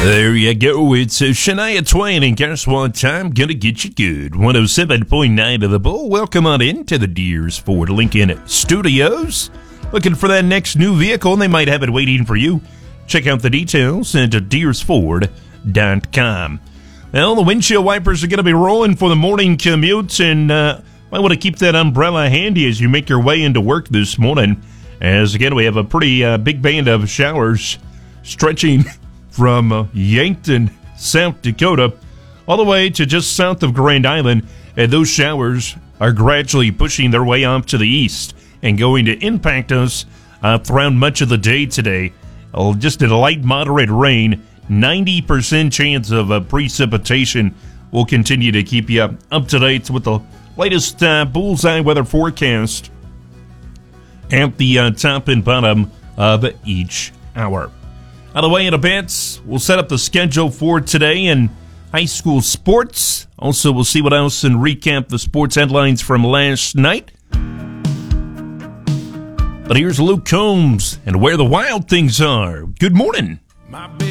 There you go. It's Shania Twain, and guess what? I'm gonna get you good. 107.9 of the Bull. Welcome on into the Deers Ford Lincoln Studios. Looking for that next new vehicle, and they might have it waiting for you. Check out the details at deersford.com. Well, the windshield wipers are going to be rolling for the morning commute, and might want to keep that umbrella handy as you make your way into work this morning. As again, we have a pretty big band of showers stretching from Yankton, South Dakota, all the way to just south of Grand Island, and those showers are gradually pushing their way up to the east and going to impact us throughout much of the day today. Just a light, moderate rain, 90% chance of precipitation. Will continue to keep you up to date with the latest bullseye weather forecast at the top and bottom of each hour. By the way, in a bit, we'll set up the schedule for today in high school sports. Also, we'll see what else and recap the sports headlines from last night. But here's Luke Combs and where the wild things are. Good morning.